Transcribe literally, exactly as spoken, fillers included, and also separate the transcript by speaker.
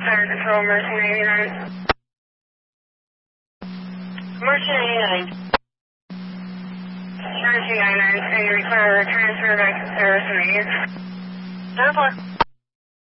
Speaker 1: Fire Control, Mercy ninety-nine. Mercy ninety-nine. Mercy ninety-nine, can you require a transfer back to Sarah Reed? ten four.